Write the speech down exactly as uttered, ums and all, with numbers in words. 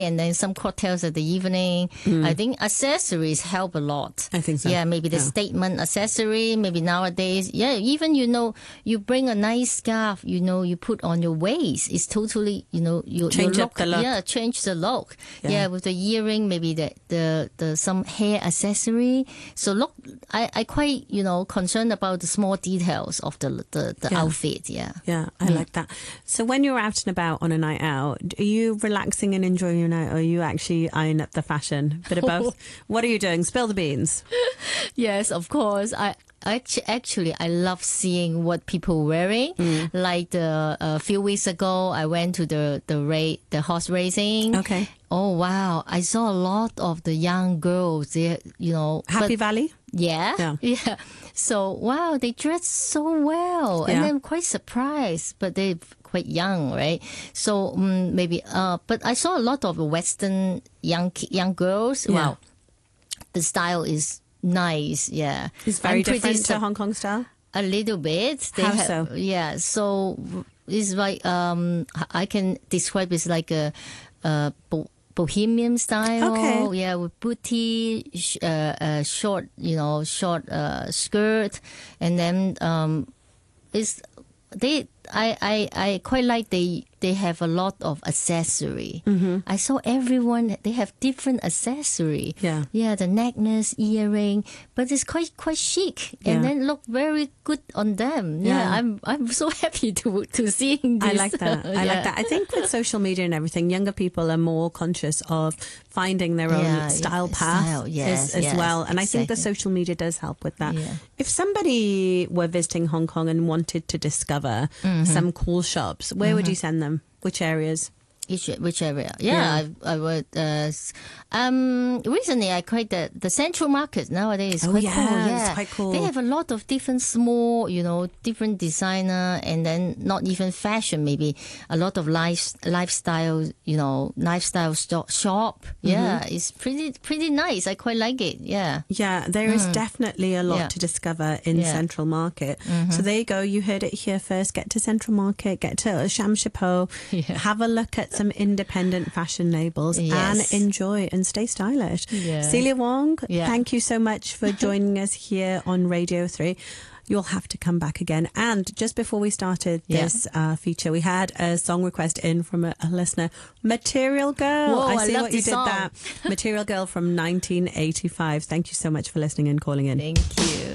and then some cocktails at the evening. Mm. I think accessories help a lot. I think so. Yeah, maybe the yeah. statement accessory, maybe nowadays. Yeah, even, you know, you bring a nice scarf, you know, you put on your waist. It's totally, you know, you change your look, up the look. Yeah, change the look. Yeah. yeah, with the earring, maybe the, the, the some hair accessory. So look, I, I quite, you know, concerned about the small details of the, the, the yeah. outfit. Yeah. Yeah, I mm. like that. So when you're out and about on a night out, are you relaxing and enjoying your night, or are you actually eyeing up the fashion? Bit of both. What are you doing? Spill the beans. Yes, of course. I actually, actually I love seeing what people wearing. Mm. Like the a few weeks ago, I went to the the ra- the horse racing. Okay. Oh wow! I saw a lot of the young girls. They, you know, Happy but, Valley. Yeah, yeah, yeah. So wow, they dress so well, yeah. and I'm quite surprised. But they're quite young, right? So um, maybe. Uh, but I saw a lot of Western young young girls. Yeah. Wow, the style is nice. Yeah, it's very different to Hong Kong style. A little bit. They How have, so? Yeah. So it's like um, I can describe it like a. a Bohemian style, okay. yeah, with booty, uh, uh, short, you know, short uh, skirt, and then um, it's they. I, I, I quite like they they have a lot of accessory. Mm-hmm. I saw everyone they have different accessory. Yeah, yeah, the necklace, earring, but it's quite quite chic, yeah. and then look very good on them. Yeah, yeah. I'm I'm so happy to to seeing this. I like that. I yeah. like that. I think with social media and everything, younger people are more conscious of finding their own yeah, style yeah, path style, yes, as, as yes, well. And exactly. I think the social media does help with that. Yeah. If somebody were visiting Hong Kong and wanted to discover mm-hmm. some cool shops, where mm-hmm. would you send them? Which areas? Which, which area? Yeah, yeah. I, I would. Uh, um, recently, I quite the the Central Market nowadays is oh, quite yeah, cool. Yeah, it's quite cool. They have a lot of different small, you know, different designer, and then not even fashion. Maybe a lot of life lifestyle, you know, lifestyle sto- shop. Yeah, mm-hmm. It's pretty pretty nice. I quite like it. Yeah. Yeah, there is mm. definitely a lot yeah. to discover in yeah. Central Market. Mm-hmm. So there you go. You heard it here first. Get to Central Market. Get to Sham Shipo. Yeah. Have a look at some independent fashion labels yes. and enjoy and stay stylish. Yeah. Celia Wong, yeah. thank you so much for joining us here on Radio three. You'll have to come back again. And just before we started this yeah. uh, feature, we had a song request in from a, a listener, Material Girl. Whoa, I see I what you did song. that. Material Girl from nineteen eighty-five. Thank you so much for listening and calling in. Thank you.